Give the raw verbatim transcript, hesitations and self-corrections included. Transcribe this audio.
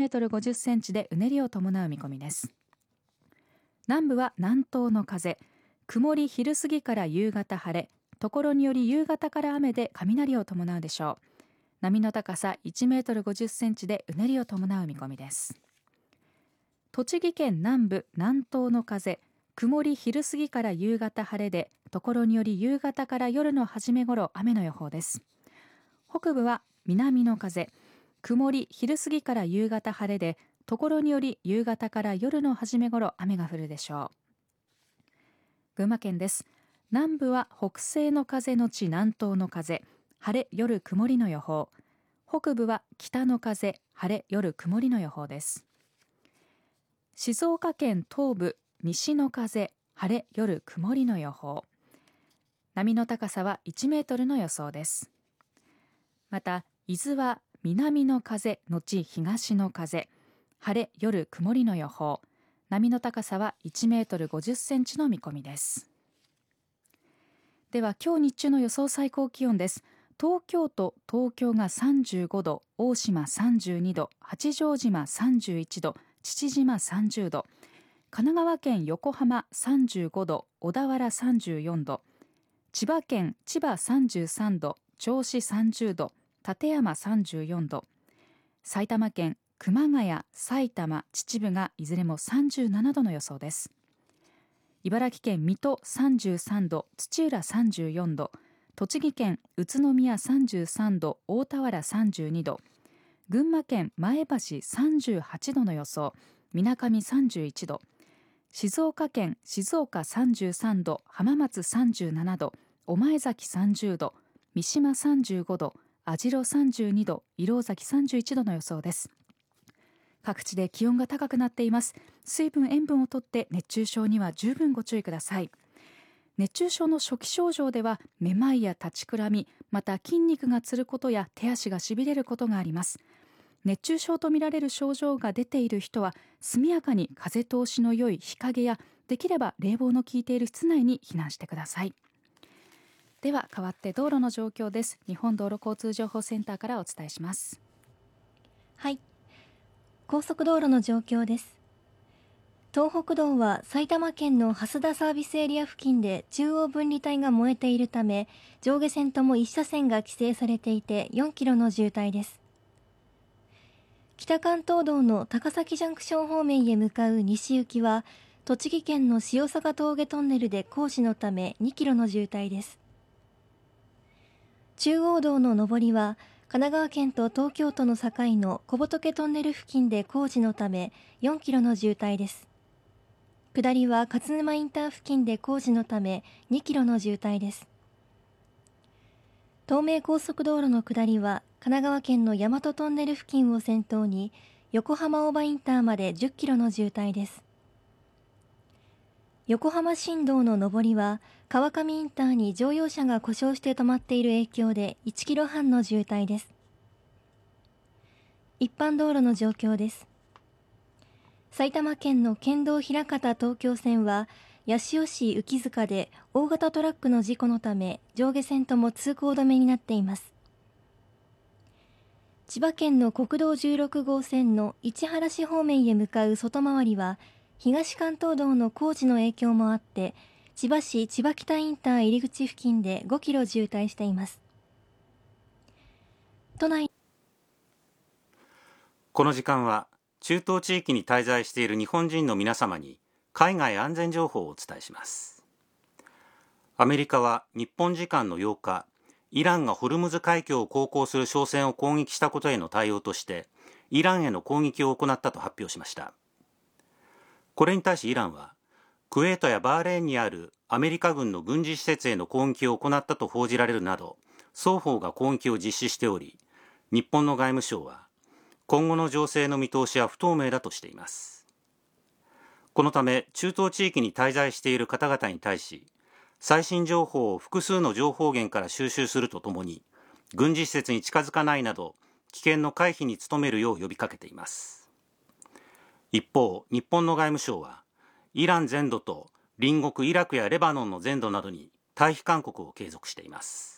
ートルごじゅっセンチでうねりを伴う見込みです。南部は南東の風、曇り、昼過ぎから夕方晴れ、ところにより夕方から雨で雷を伴うでしょう。波の高さいちメートルごじゅっセンチでうねりを伴う見込みです。栃木県南部南東の風、曇り、昼過ぎから夕方晴れで、ところにより夕方から夜の初めごろ雨の予報です。北部は南の風、曇り、昼過ぎから夕方晴れで、ところにより夕方から夜の初めごろ雨が降るでしょう。群馬県です。南部は北西の風のち南東の風、晴れ夜曇りの予報。北部は北の風、晴れ夜曇りの予報です。静岡県東部西の風、晴れ夜曇りの予報。波の高さはいちメートルの予想です。また伊豆は南の風のち東の風、晴れ夜曇りの予報。波の高さはいちメートルごじゅっセンチの見込みです。では今日日中の予想最高気温です。東京都東京がさんじゅうごど、大島さんじゅうにど、八丈島さんじゅういちど、父島さんじゅうど、神奈川県横浜さんじゅうごど、小田原さんじゅうよんど、千葉県千葉さんじゅうさんど、銚子さんじゅうど、館山さんじゅうよんど、埼玉県熊谷、埼玉、秩父がいずれもさんじゅうななどの予想です。茨城県水戸さんじゅうさんど、土浦さんじゅうよんど、栃木県宇都宮さんじゅうさんど、大田原さんじゅうにど、群馬県前橋さんじゅうはちどの予想、みなかみさんじゅういちど、静岡県静岡さんじゅうさんど、浜松さんじゅうななど、御前崎さんじゅうど、三島さんじゅうごど、網代さんじゅうにど、石崎さんじゅういちどの予想です。各地で気温が高くなっています。水分塩分をとって熱中症には十分ご注意ください。熱中症の初期症状ではめまいや立ちくらみ、また筋肉がつることや手足がしびれることがあります。熱中症とみられる症状が出ている人は速やかに風通しの良い日陰やできれば冷房の効いている室内に避難してください。では変わって道路の状況です。日本道路交通情報センターからお伝えします。 はい、高速道路の状況です。東北道は埼玉県の蓮田サービスエリア付近で中央分離帯が燃えているため、上下線とも一車線が規制されていてよんキロの渋滞です。北関東道の高崎ジャンクション方面へ向かう西行きは栃木県の塩坂峠トンネルで工事のためにキロの渋滞です。中央道の上りは神奈川県と東京都の境の小仏トンネル付近で工事のためよんキロの渋滞です。下りは勝沼インター付近で工事のためにキロの渋滞です。東名高速道路の下りは神奈川県の大和トンネル付近を先頭に横浜大場インターまでじゅっキロの渋滞です。横浜新道の上りは川上インターに乗用車が故障して止まっている影響でいちキロはんの渋滞です。一般道路の状況です。埼玉県の県道枚方東京線は八潮市浮塚で大型トラックの事故のため上下線とも通行止めになっています。千葉県の国道じゅうろくごうせんの市原市方面へ向かう外回りは東関東道の工事の影響もあって千葉市千葉北インター入り口付近でごキロ渋滞しています。都内この時間は中東地域に滞在している日本人の皆様に海外安全情報をお伝えします。アメリカは日本時間のようか、イランがホルムズ海峡を航行する商船を攻撃したことへの対応としてイランへの攻撃を行ったと発表しました。これに対しイランはクウェートやバーレーンにあるアメリカ軍の軍事施設への攻撃を行ったと報じられるなど双方が攻撃を実施しており、日本の外務省は今後の情勢の見通しは不透明だとしています。このため中東地域に滞在している方々に対し最新情報を複数の情報源から収集するとともに軍事施設に近づかないなど危険の回避に努めるよう呼びかけています。一方、日本の外務省はイラン全土と隣国イラクやレバノンの全土などに退避勧告を継続しています。